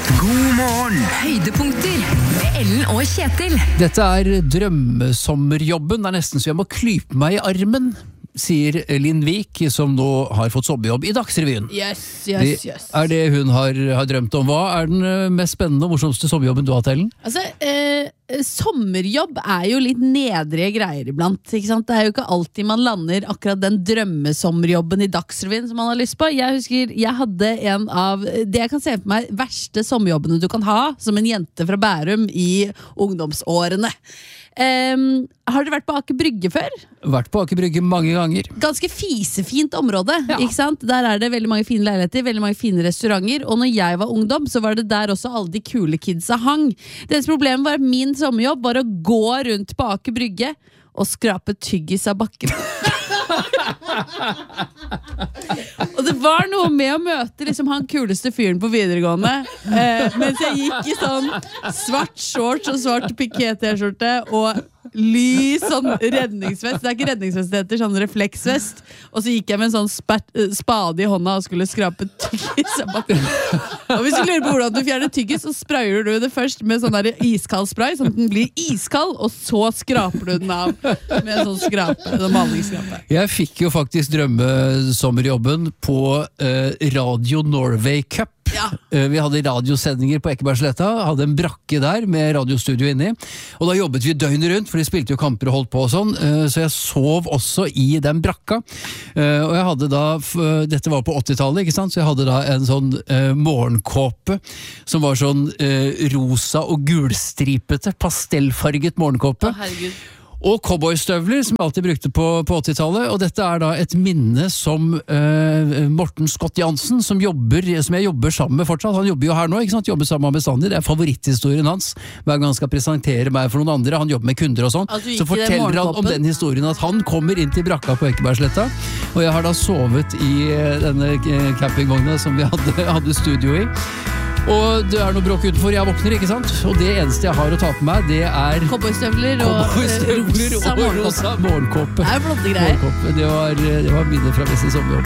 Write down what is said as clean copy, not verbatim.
God morgen! Høydepunkter med Ellen og Kjetil. Dette drømmesommerjobben. Det nesten så jeg må klype meg i armen, sier Linn Vik, som nå har fått sommerjobb i Dagsrevyen. Yes. Er det hun har drømt om? Hva den mest spennende og morsomste sommerjobben du har hatt, Ellen? Altså, sommerjobb jo litt nedre greier iblant, ikke sant? Det jo ikke alltid man lander akkurat den drømmesommerjobben i Dagsrevyen som man har lyst på. Jeg husker, jeg hadde en av det jeg kan se for meg verste sommerjobbene du kan ha som en jente fra Bærum i ungdomsårene. Har dere vært på Aker Brygge før? Vært på Aker Brygge mange ganger. Ganske fisefint område, Ja. ikke sant? Der det veldig mange fine leiligheter, veldig mange fine restauranter. Og når jeg var ungdom, så var det der også alle de kule kidsa hang. Deres problem var at min sommerjobb var å gå rundt på Aker Brygge og skrape tyggis av bakken. Og det var noe med å møte liksom han kuleste fyren på videregående, mens jeg gikk i sånn svart shorts og svart piké-t-skjorte og lys sånn redningsvest. Det ikke redningsvest, det heter sånn refleksvest. Og så gikk jeg med en sånn spade i hånda og skulle skrape tyggis av bakken. Og hvis du lurer på hvordan du fjerner tyggis, så sprayer du det først med sånn der iskald spray, sånn at den blir iskald, og så skraper du den av med en sånn malingsskrape. Jeg fikk jo faktisk drømmesommerjobben på Radio Norway Cup. Ja. Vi hadde radiosendinger på Ekebergsletta, hadde en brakke der med radiostudio inni, og da jobbet vi døgnet rundt, for de spilte jo kamper og holdt på og sånn, så jeg sov også i den brakka, og jeg hadde da, dette var på 80-tallet, ikke sant, så jeg hadde da en sånn morgenkåpe, som var sånn rosa og gulstripete, pastellfarget morgenkåpe. Å, herregud. Og cowboystøvler, som jeg alltid brukte på 80-tallet, og dette da et minne som Morten Scott Jansen, som jeg jobber sammen med fortsatt, han jobber jo her nå, ikke sant, jobber sammen med bestandig, det favoritthistorien hans, hver gang han skal presentere meg for noen andre, han jobber med kunder og sånn, så forteller han om den historien at han kommer inn til brakka på Ekebergsletta, og jeg har da sovet i denne campingvogna som vi hadde studio i. Og det noe bråk utenfor, jeg våkner, ikke sant? Og det eneste jeg har å ta på meg, det Cowboystøvler og rosa morgenkåpe. Det flotte greier. Det var minnet fra beste sommerjobb.